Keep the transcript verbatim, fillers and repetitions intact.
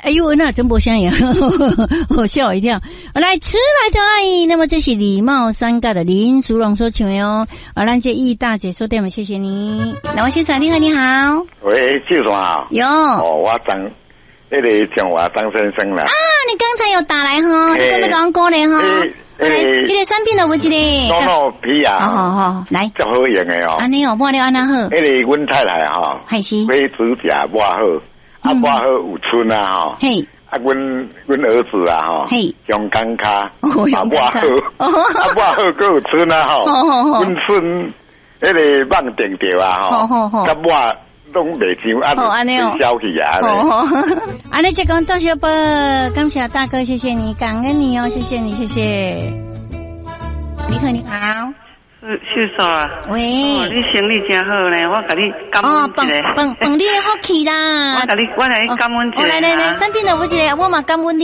哎呦，那真不像呀，我吓我一跳。来，迟来的爱，那么这是礼貌三个的林淑荣所唱的哦。啊，咱这易大姐说对吗？谢谢你。那我先说，你好，你好。 喂，就说好。 有。 哦，我张。那个讲话张先生啦。啊， 你刚才有打来哈，你刚才讲过嘞哈。诶，你个产品都有一个。 诺诺皮啊。 好好好，来。 较好用的哦。 安尼哦，抹了安那好。 那个阮太太哈。 还是。 买指甲抹好，啊抹好有春啊哈。嘿。啊，阮阮儿子啊哈。嘿。用钢卡。哦，用钢卡。啊抹好佫有春啊哈。好好好。阮孙那个网定掉啊哈。好好好。甲抹。拢袂上，啊，安尼哦，消去啊， 哦，安尼就讲多谢伯，感谢大哥，谢谢你，感恩你哦，谢谢你，谢谢。你好，你好， 是秀嫂啊， 喂， 哦，你生意真好呢，我甲你感恩一下， 饭饭饭你好气啦， 我甲你，我来感恩一下， 来来来，产品的有一个，我嘛感恩你。